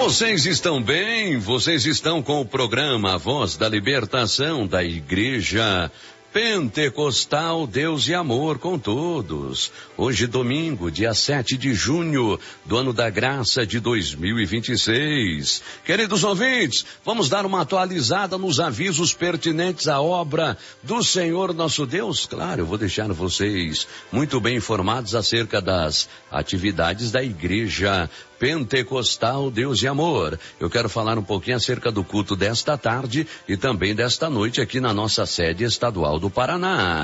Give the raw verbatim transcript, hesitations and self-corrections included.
Vocês estão bem? Vocês estão com o programa Voz da Libertação da Igreja Pentecostal Deus e Amor com Todos. Hoje domingo, dia sete de junho do ano da graça de dois mil e vinte e seis. Queridos ouvintes, vamos dar uma atualizada nos avisos pertinentes à obra do Senhor nosso Deus. Claro, eu vou deixar vocês muito bem informados acerca das atividades da Igreja Pentecostal Deus e Amor. Eu quero falar um pouquinho acerca do culto desta tarde e também desta noite aqui na nossa sede estadual do Paraná.